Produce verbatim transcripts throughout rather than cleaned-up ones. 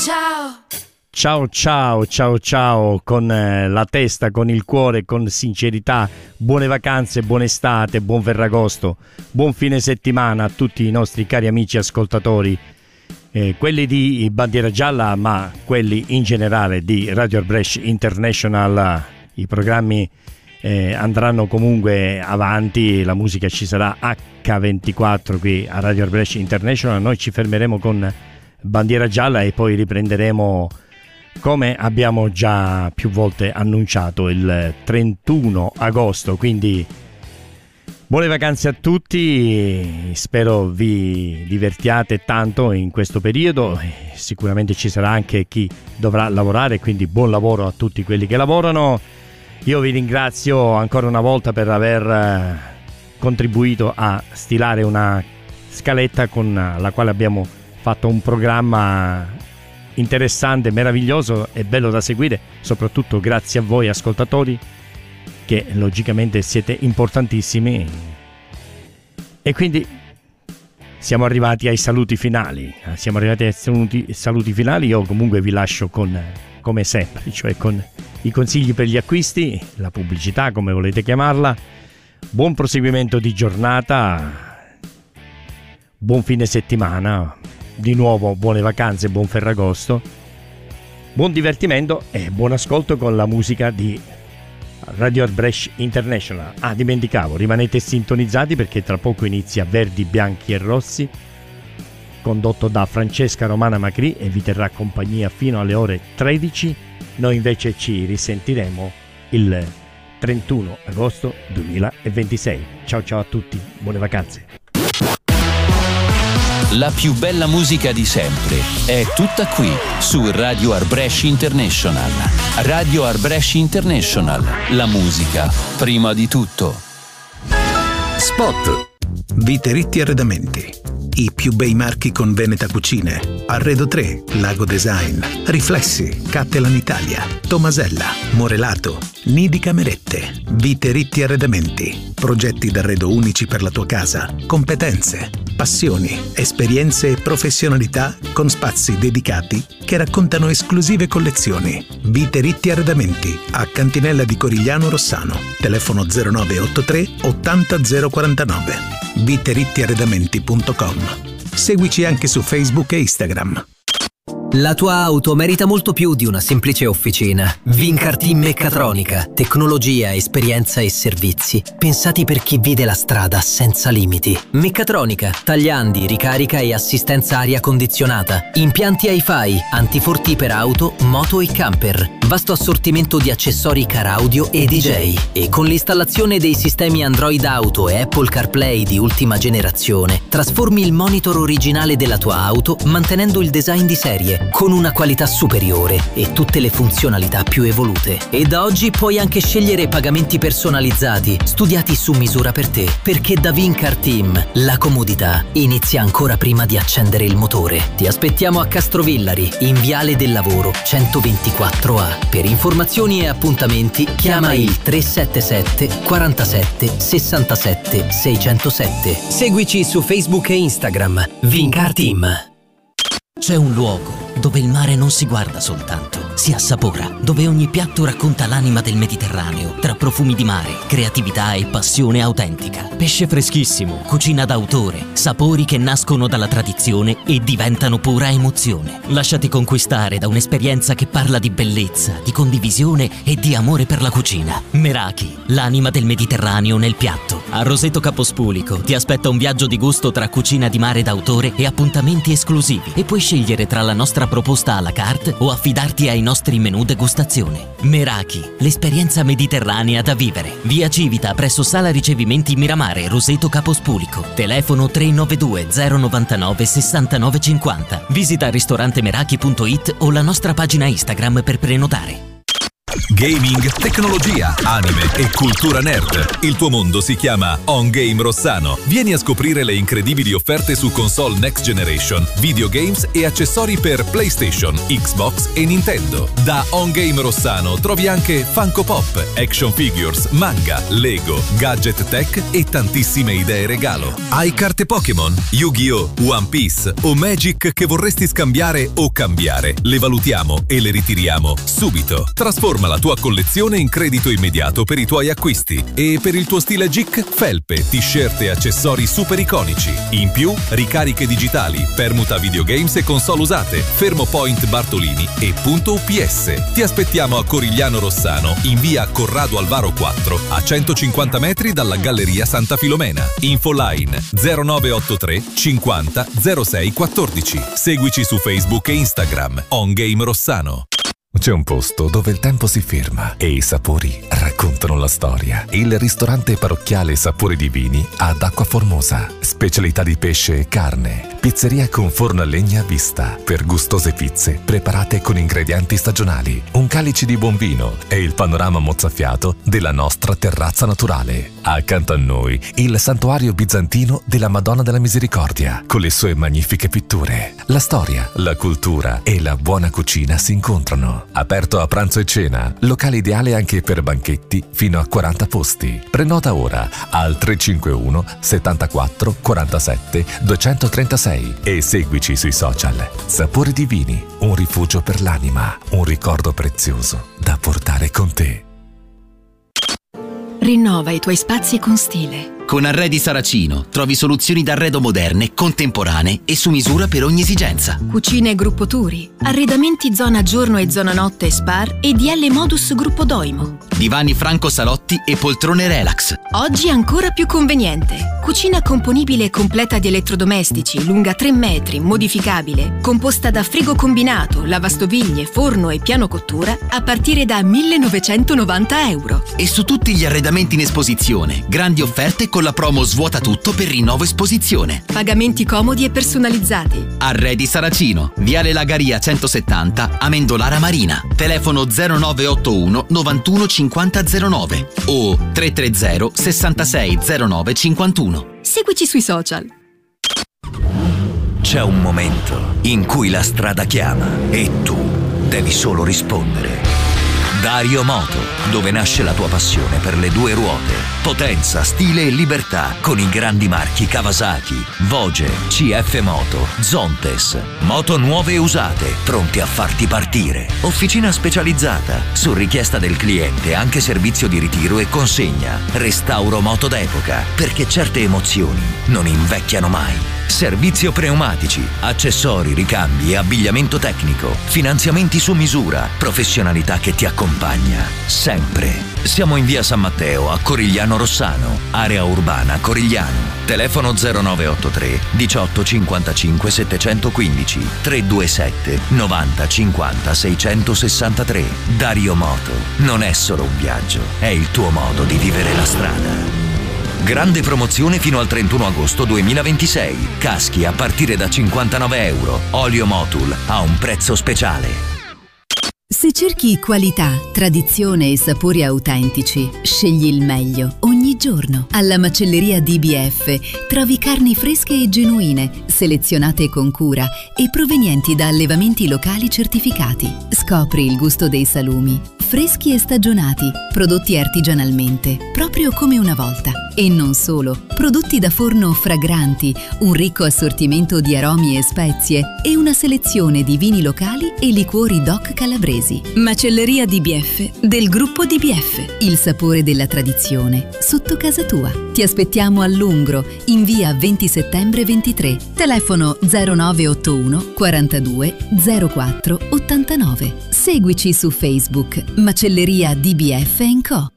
ciao. Ciao ciao ciao ciao, con eh, la testa, con il cuore, con sincerità. Buone vacanze, buona estate, buon Ferragosto, buon fine settimana a tutti i nostri cari amici ascoltatori, eh, quelli di Bandiera Gialla, ma quelli in generale di Radio Arbresh International. I programmi eh, andranno comunque avanti, la musica ci sarà acca ventiquattro qui a Radio Arbresh International. Noi ci fermeremo con Bandiera Gialla e poi riprenderemo, come abbiamo già più volte annunciato, il trentuno agosto. Quindi buone vacanze a tutti, spero vi divertiate tanto in questo periodo. Sicuramente ci sarà anche chi dovrà lavorare, quindi buon lavoro a tutti quelli che lavorano. Io vi ringrazio ancora una volta per aver contribuito a stilare una scaletta con la quale abbiamo fatto un programma interessante, meraviglioso e bello da seguire, soprattutto grazie a voi ascoltatori, che logicamente siete importantissimi. E quindi siamo arrivati ai saluti finali. Siamo arrivati ai saluti, saluti finali. Io comunque vi lascio con, come sempre, cioè con i consigli per gli acquisti, la pubblicità, come volete chiamarla. Buon proseguimento di giornata, buon fine settimana. Di nuovo buone vacanze, buon Ferragosto, buon divertimento e buon ascolto con la musica di Radio Arbresh International. Ah, dimenticavo, rimanete sintonizzati perché tra poco inizia Verdi, Bianchi e Rossi, condotto da Francesca Romana Macri, e vi terrà compagnia fino alle ore tredici. Noi invece ci risentiremo il trentuno agosto duemilaventisei. Ciao ciao a tutti, buone vacanze. La più bella musica di sempre è tutta qui su Radio Arbresh International. Radio Arbresh International, la musica prima di tutto. Spot. Vite Arredamenti. I più bei marchi con Veneta Cucine. Arredo tre, Lago Design, Riflessi, Cattelan Italia, Tomasella, Morelato, Nidi Camerette. Vite Arredamenti. Progetti d'arredo unici per la tua casa. Competenze, passioni, esperienze e professionalità con spazi dedicati che raccontano esclusive collezioni. Vite Arredamenti a Cantinella di Corigliano Rossano. Telefono zero nove otto tre ottanta zero quarantanove. vite ritti arredamenti punto com. Seguici anche su Facebook e Instagram. La tua auto merita molto più di una semplice officina. Vincar Team Meccatronica. Tecnologia, esperienza e servizi pensati per chi vede la strada senza limiti. Meccatronica, tagliandi, ricarica e assistenza aria condizionata. Impianti Hi-Fi, antiforti per auto, moto e camper. Vasto assortimento di accessori car audio e D J. E con l'installazione dei sistemi Android Auto e Apple CarPlay di ultima generazione, trasformi il monitor originale della tua auto mantenendo il design di serie, con una qualità superiore e tutte le funzionalità più evolute. E da oggi puoi anche scegliere pagamenti personalizzati, studiati su misura per te, perché da Vincar Team la comodità inizia ancora prima di accendere il motore. Ti aspettiamo a Castrovillari, in Viale del Lavoro centoventiquattro A. Per informazioni e appuntamenti chiama il tre sette sette quarantasette sessantasette seicentosette. Seguici su Facebook e Instagram. Vincar Team. C'è un luogo dove il mare non si guarda soltanto, si assapora, dove ogni piatto racconta l'anima del Mediterraneo, tra profumi di mare, creatività e passione autentica. Pesce freschissimo, cucina d'autore, sapori che nascono dalla tradizione e diventano pura emozione. Lasciati conquistare da un'esperienza che parla di bellezza, di condivisione e di amore per la cucina. Meraki, l'anima del Mediterraneo nel piatto. A Roseto Capospulico ti aspetta un viaggio di gusto tra cucina di mare d'autore e appuntamenti esclusivi, e puoi scegliere tra la nostra proposta à la carte o affidarti ai nostri menù degustazione. Meraki, l'esperienza mediterranea da vivere. Via Civita presso Sala Ricevimenti Miramare, Roseto Capospulico. Telefono tre nove due zero novantanove sessantanove cinquanta. Visita ristorante meraki punto it o la nostra pagina Instagram per prenotare. Gaming, tecnologia, anime e cultura nerd. Il tuo mondo si chiama On Game Rossano. Vieni a scoprire le incredibili offerte su console next generation, videogames e accessori per PlayStation, Xbox e Nintendo. Da On Game Rossano trovi anche Funko Pop, action figures, manga, Lego, gadget tech e tantissime idee regalo. Hai carte Pokémon, Yu-Gi-Oh!, One Piece o Magic che vorresti scambiare o cambiare? Le valutiamo e le ritiriamo subito. Trasforma la tua collezione in credito immediato per i tuoi acquisti. E per il tuo stile geek, felpe, t-shirt e accessori super iconici. In più, ricariche digitali, permuta videogames e console usate, Fermo Point Bartolini e punto U P S. Ti aspettiamo a Corigliano Rossano, in via Corrado Alvaro quattro, a centocinquanta metri dalla Galleria Santa Filomena. Infoline zero nove otto tre cinquanta zero sei quattordici. Seguici su Facebook e Instagram, On Game Rossano. C'è un posto dove il tempo si ferma e i sapori raccontano la storia. Il ristorante parrocchiale Sapori Divini ad Acqua Formosa. Specialità di pesce e carne. Pizzeria con forno a legna a vista. Per gustose pizze preparate con ingredienti stagionali. Un calice di buon vino e il panorama mozzafiato della nostra terrazza naturale. Accanto a noi il santuario bizantino della Madonna della Misericordia con le sue magnifiche pitture. La storia, la cultura e la buona cucina si incontrano. Aperto a pranzo e cena, locale ideale anche per banchetti fino a quaranta posti. Prenota ora al tre cinque uno settantaquattro quarantasette duecentotrentasei e seguici sui social. Sapori Divini, un rifugio per l'anima, un ricordo prezioso da portare con te. Rinnova i tuoi spazi con stile. Con Arredi Saracino trovi soluzioni d'arredo moderne, contemporanee e su misura per ogni esigenza. Cucine Gruppo Turi, arredamenti zona giorno e zona notte Spar e D L Modus Gruppo Doimo. Divani Franco Salotti e poltrone relax. Oggi ancora più conveniente. Cucina componibile completa di elettrodomestici, lunga tre metri, modificabile, composta da frigo combinato, lavastoviglie, forno e piano cottura a partire da millenovecentonovanta euro. E su tutti gli arredamenti in esposizione, grandi offerte con la promo Svuota tutto per rinnovo esposizione. Pagamenti comodi e personalizzati. Arredi Saracino, Viale Lagaria centosettanta, Amendolara Marina. Telefono zero nove otto uno novantuno cinquanta zero nove o tre tre zero sessantasei zero nove cinquantuno. Seguici sui social. C'è un momento in cui la strada chiama e tu devi solo rispondere. Dario Moto, dove nasce la tua passione per le due ruote. Potenza, stile e libertà con i grandi marchi Kawasaki, Voge, C F Moto, Zontes. Moto nuove e usate, pronti a farti partire. Officina specializzata, su richiesta del cliente anche servizio di ritiro e consegna. Restauro moto d'epoca, perché certe emozioni non invecchiano mai. Servizio pneumatici, accessori, ricambi e abbigliamento tecnico, finanziamenti su misura, professionalità che ti accompagna sempre. Siamo in via San Matteo a Corigliano Rossano, area urbana Corigliano. Telefono zero nove otto tre diciotto cinquantacinque settecentoquindici tre due sette novanta cinquanta seicentosessantatré. Dario Moto non è solo un viaggio, è il tuo modo di vivere la strada. Grande promozione fino al trentuno agosto duemilaventisei. Caschi a partire da cinquantanove euro. Olio Motul a un prezzo speciale. Se cerchi qualità, tradizione e sapori autentici, scegli il meglio ogni giorno. Alla macelleria D B F trovi carni fresche e genuine, selezionate con cura e provenienti da allevamenti locali certificati. Scopri il gusto dei salumi, freschi e stagionati, prodotti artigianalmente, proprio come una volta. E non solo, prodotti da forno fragranti, un ricco assortimento di aromi e spezie e una selezione di vini locali e liquori D O C calabresi. Macelleria D B F del gruppo D B F. Il sapore della tradizione sotto casa tua. Ti aspettiamo a Lungro, in via venti settembre ventitré. Telefono zero nove otto uno quarantadue zero quattro ottantanove. Seguici su Facebook Macelleria D B F and Co.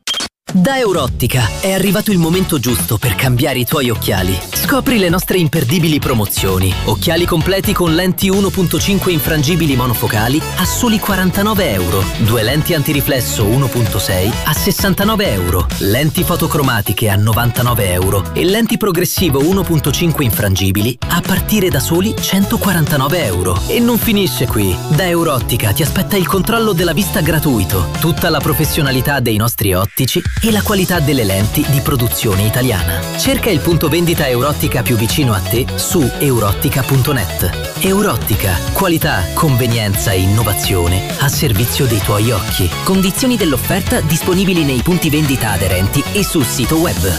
Da Eurottica è arrivato il momento giusto per cambiare i tuoi occhiali. Scopri le nostre imperdibili promozioni. Occhiali completi con lenti uno virgola cinque infrangibili monofocali a soli quarantanove euro. Due lenti antiriflesso uno virgola sei a sessantanove euro. Lenti fotocromatiche a novantanove euro. E lenti progressivo uno virgola cinque infrangibili a partire da soli centoquarantanove euro. E non finisce qui. Da Eurottica ti aspetta il controllo della vista gratuito. Tutta la professionalità dei nostri ottici e la qualità delle lenti di produzione italiana. Cerca il punto vendita Eurottica più vicino a te su eurottica punto net. Eurottica, qualità, convenienza e innovazione a servizio dei tuoi occhi. Condizioni dell'offerta disponibili nei punti vendita aderenti e sul sito web.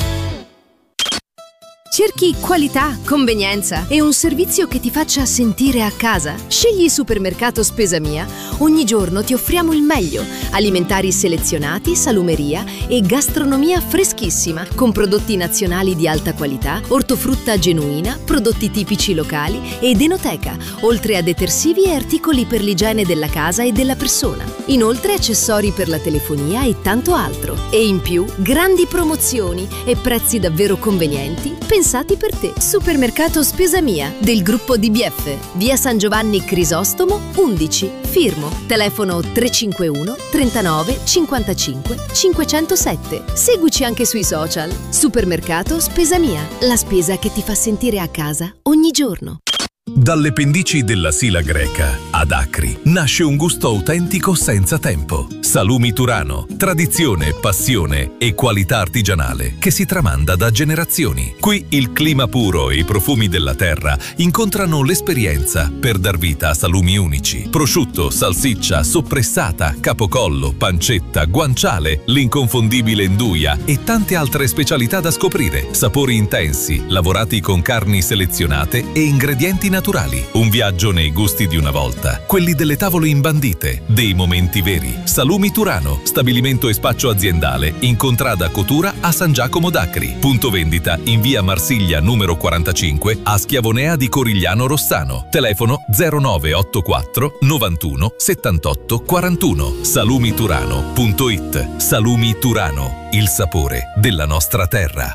Cerchi qualità, convenienza e un servizio che ti faccia sentire a casa? Scegli Supermercato Spesa Mia. Ogni giorno ti offriamo il meglio. Alimentari selezionati, salumeria e gastronomia freschissima, con prodotti nazionali di alta qualità, ortofrutta genuina, prodotti tipici locali ed enoteca, oltre a detersivi e articoli per l'igiene della casa e della persona. Inoltre accessori per la telefonia e tanto altro. E in più, grandi promozioni e prezzi davvero convenienti pensati per te. Supermercato Spesa Mia del gruppo D B F, via San Giovanni Crisostomo undici, Firmo. Telefono tre cinque uno trentanove cinquantacinque cinquecentosette. Seguici anche sui social. Supermercato Spesa Mia, la spesa che ti fa sentire a casa ogni giorno. Dalle pendici della Sila Greca ad Acri nasce un gusto autentico senza tempo. Salumi Turano, tradizione, passione e qualità artigianale che si tramanda da generazioni. Qui il clima puro e i profumi della terra incontrano l'esperienza per dar vita a salumi unici. Prosciutto, salsiccia, soppressata, capocollo, pancetta, guanciale, l'inconfondibile nduja e tante altre specialità da scoprire. Sapori intensi, lavorati con carni selezionate e ingredienti naturali. Un viaggio nei gusti di una volta, quelli delle tavole imbandite, dei momenti veri. Salumi Turano, stabilimento e spaccio aziendale in contrada Cotura a San Giacomo d'Acri. Punto vendita in via Marsiglia numero quarantacinque a Schiavonea di Corigliano Rossano. Telefono zero nove otto quattro novantuno settantotto quarantuno. salumiturano punto it. Salumi Turano, il sapore della nostra terra.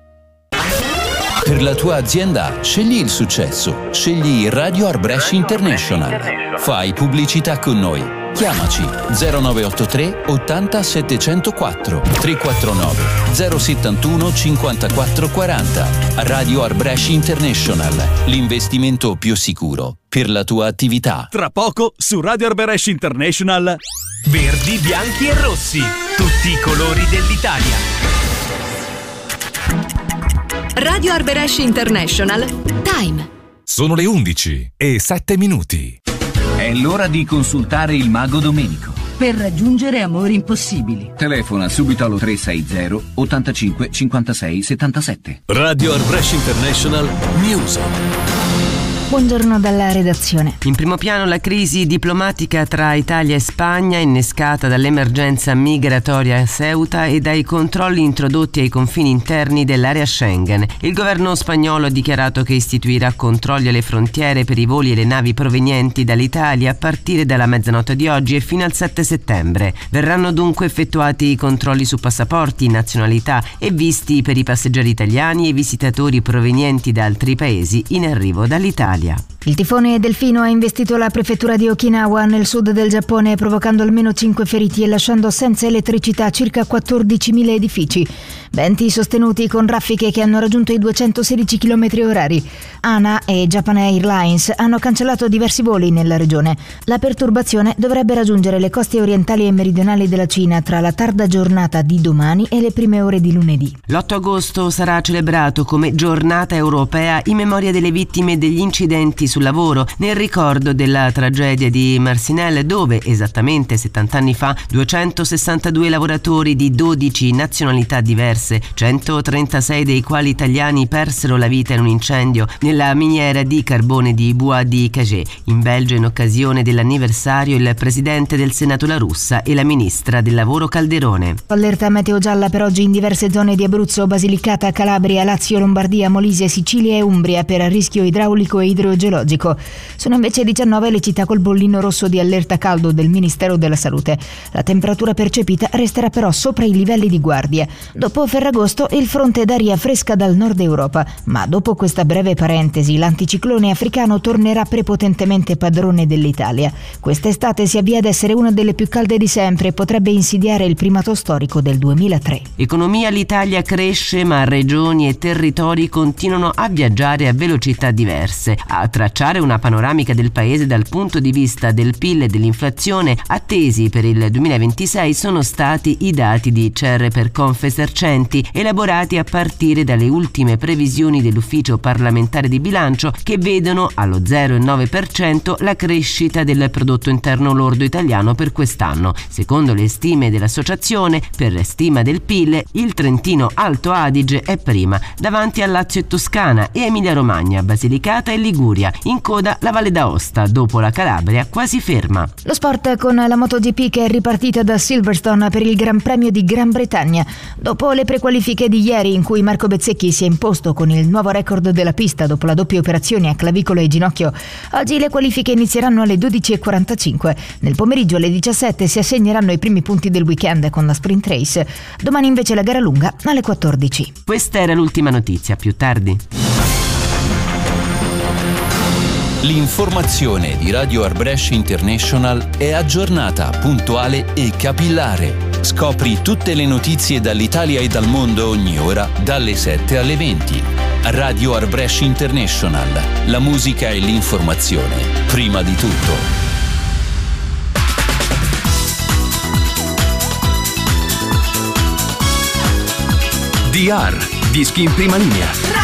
Per la tua azienda scegli il successo, scegli Radio Arbresh International. Fai pubblicità con noi. Chiamaci zero nove otto tre ottanta settecentoquattro tre quattro nove zero settantuno cinquantaquattro quaranta. Radio Arbresh International, l'investimento più sicuro per la tua attività. Tra poco su Radio Arbresh International. Verdi, bianchi e rossi, tutti i colori dell'Italia. Radio Arbresh International. Time. Sono le undici e sette minuti. È l'ora di consultare il mago Domenico. Per raggiungere amori impossibili. Telefona subito allo tre sei zero ottantacinque cinquantasei settantasette. Radio Arbresh International News. Buongiorno dalla redazione. In primo piano la crisi diplomatica tra Italia e Spagna, innescata dall'emergenza migratoria a Ceuta e dai controlli introdotti ai confini interni dell'area Schengen. Il governo spagnolo ha dichiarato che istituirà controlli alle frontiere per i voli e le navi provenienti dall'Italia a partire dalla mezzanotte di oggi e fino al sette settembre. Verranno dunque effettuati i controlli su passaporti, nazionalità e visti per i passeggeri italiani e i visitatori provenienti da altri paesi in arrivo dall'Italia. Il tifone Delfino ha investito la prefettura di Okinawa nel sud del Giappone, provocando almeno cinque feriti e lasciando senza elettricità circa quattordicimila edifici. Venti sostenuti con raffiche che hanno raggiunto i duecentosedici chilometri orari. ANA e Japan Airlines hanno cancellato diversi voli nella regione. La perturbazione dovrebbe raggiungere le coste orientali e meridionali della Cina tra la tarda giornata di domani e le prime ore di lunedì. L'otto agosto sarà celebrato come giornata europea in memoria delle vittime degli incidenti sul lavoro, nel ricordo della tragedia di Marcinelle, dove esattamente settanta anni fa duecentosessantadue lavoratori di dodici nazionalità diverse, centotrentasei dei quali italiani, persero la vita in un incendio nella miniera di carbone di Bois di Cagé, in Belgio. In occasione dell'anniversario, il presidente del Senato La Russa e la ministra del lavoro Calderone. Allerta meteo gialla per oggi in diverse zone di Abruzzo, Basilicata, Calabria, Lazio, Lombardia, Molise, Sicilia e Umbria per rischio idraulico e idrogeologico idrogeologico. Sono invece diciannove le città col bollino rosso di allerta caldo del Ministero della Salute. La temperatura percepita resterà però sopra i livelli di guardia. Dopo Ferragosto il fronte d'aria fresca dal nord Europa, ma dopo questa breve parentesi l'anticiclone africano tornerà prepotentemente padrone dell'Italia. Quest'estate si avvia ad essere una delle più calde di sempre e potrebbe insidiare il primato storico del duemilatré. Economia, l'Italia cresce, ma regioni e territori continuano a viaggiare a velocità diverse. A tracciare una panoramica del paese dal punto di vista del P I L e dell'inflazione attesi per il duemilaventisei sono stati i dati di C E R per Confesercenti, elaborati a partire dalle ultime previsioni dell'Ufficio parlamentare di bilancio, che vedono allo zero virgola nove per cento la crescita del prodotto interno lordo italiano per quest'anno. Secondo le stime dell'associazione, per stima del P I L, il Trentino Alto Adige è prima, davanti a Lazio e Toscana e Emilia Romagna, Basilicata e Liguria. In coda la Valle d'Aosta, dopo la Calabria quasi ferma. Lo sport con la MotoGP che è ripartita da Silverstone per il Gran Premio di Gran Bretagna. Dopo le prequalifiche di ieri, in cui Marco Bezzecchi si è imposto con il nuovo record della pista dopo la doppia operazione a clavicolo e ginocchio, oggi le qualifiche inizieranno alle dodici e quarantacinque. Nel pomeriggio alle diciassette si assegneranno i primi punti del weekend con la sprint race. Domani invece la gara lunga alle quattordici. Questa era l'ultima notizia, più tardi. L'informazione di Radio Arbresh International è aggiornata, puntuale e capillare. Scopri tutte le notizie dall'Italia e dal mondo ogni ora, dalle sette alle venti. Radio Arbresh International. La musica e l'informazione, prima di tutto. D R, dischi in prima linea.